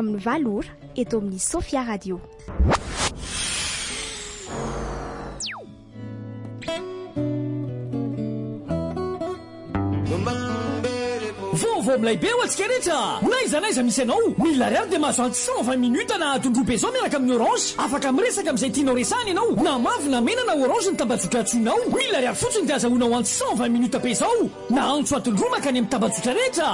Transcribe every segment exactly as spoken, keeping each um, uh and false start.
amin'ny valora eto amin'ny Sofia Radio. Vovô milay be ho antsika rehetra. Naiza naiza misy anao, mila ariary dia mahazo cent vingt minutes na tondro be zao miaraka amin'ny Orange. Afaka miresaka amin'izay tianao resahana ianao. Na mavo na mena na Orange ny tambazotra antsoinao. Mila ariary fotsiny dia azahoanao antsy cent vingt minutes be zao. Na antso atondro makany amin'ny tambazotra rehetra.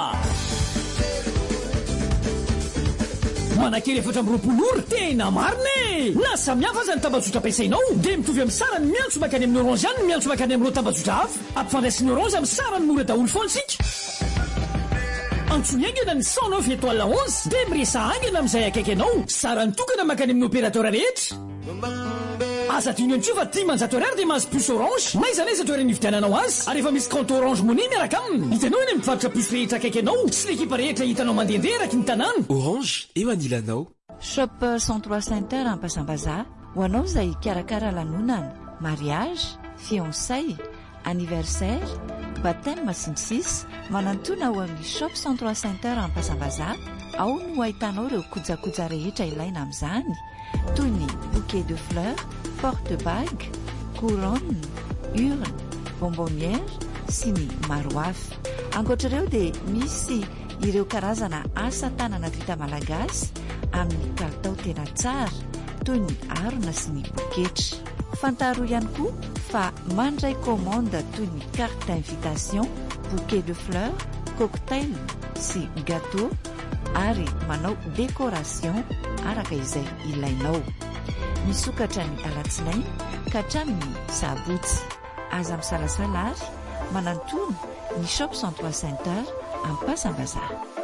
Manakely efatra amby roapolo ora tena marina. Na samihafa aza ny tambazotra ampiasainao dia mitovy amin'ny sarany miantso makany amin'ny Orange ihany ny miantso makany amin'ireo tambazotra hafa. Ampifandraisin'ny Orange amin'ny sarany mora daholo foana sika. Antsoiny aingana ny cent neuf étoile onze dia miresa aingana amin'izay akaiky anao. Sara nitokana makany amin'ny opérateur rehetra. Aza adino antsio fa dimy manjato ariary dia mahazo puce Orange. Naiza naiza toerana hividiananao azy. Ary efa misy compte Orange Money miaraka aminy. Hitanao eny amin'ny mpivarotra puce rehetra akaiky anao sy l'ekipa rehetra hitanao mandehandeha eraky ny tanàna. Orange eo anilanao. Shop cent trois Center Ampasambaza ho anao izay karakara lanonana, mariage, fiançailles, anniversaire, baptême sy ny sisa. Manantona ao amin'ny Shop cent trois Center Ampasambaza ao no ahitanao ireo kojakoja rehetra ilaina amin'izany toy ny bouquet de fleurs, porte-bague, couronne, urne, bonbonnière sy ny maro hafa. Ankoatr'ireo dia misy ireo karazana asa tanana vita malagasy amin'ny kalitao tena tsara toy ny harona sy ny poketra. Fantaro ihany koa fa mandray commande toy ny carte d'invitation, bouquet de fleurs, cocktail sy gâteau ary manao décoration araka izay ilainao. Misokatra ny alatsinainy ka hatramin'ny sabotsy. Aza misalasala ary manantona ny Shop cent trois Center Ampasambaza.